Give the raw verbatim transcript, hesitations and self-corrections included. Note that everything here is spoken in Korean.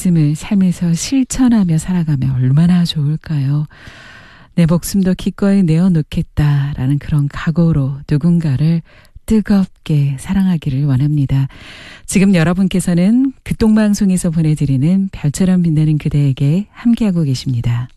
말씀을 삶에서 실천하며 살아가면 얼마나 좋을까요? 내 목숨도 기꺼이 내어놓겠다라는 그런 각오로 누군가를 뜨겁게 사랑하기를 원합니다. 지금 여러분께서는 극동방송에서 보내드리는 별처럼 빛나는 그대에게 함께하고 계십니다.